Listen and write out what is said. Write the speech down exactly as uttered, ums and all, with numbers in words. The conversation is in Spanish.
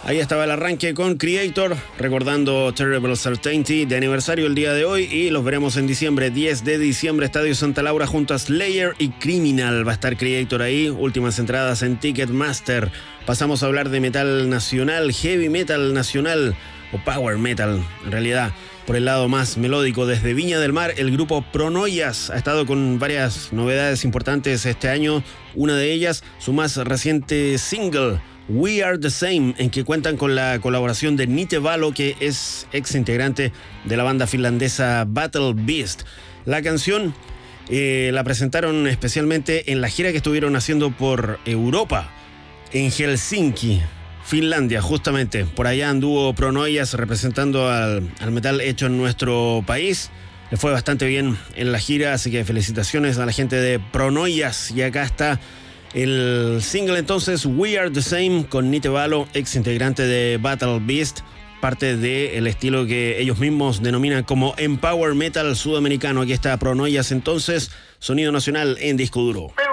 Ahí estaba el arranque con Creator, recordando Terrible Certainty de aniversario el día de hoy, y los veremos en diciembre, diez de diciembre, Estadio Santa Laura junto a Slayer y Criminal. Va a estar Creator ahí, últimas entradas en Ticketmaster. Pasamos a hablar de metal nacional, heavy metal nacional, o power metal en realidad, por el lado más melódico. Desde Viña del Mar, el grupo Pronoias ha estado con varias novedades importantes este año. Una de ellas, su más reciente single, We Are The Same, en que cuentan con la colaboración de Nite Valo, que es ex integrante de la banda finlandesa Battle Beast. La canción eh, la presentaron especialmente en la gira que estuvieron haciendo por Europa, en Helsinki, Finlandia, justamente. Por allá anduvo Pronoias representando al, al metal hecho en nuestro país. Le fue bastante bien en la gira, así que felicitaciones a la gente de Pronoias. Y acá está el single entonces, We Are The Same, con Nite Valo, ex integrante de Battle Beast, parte del estilo que ellos mismos denominan como Empower Metal sudamericano. Aquí está Pronoias entonces, sonido nacional en disco duro.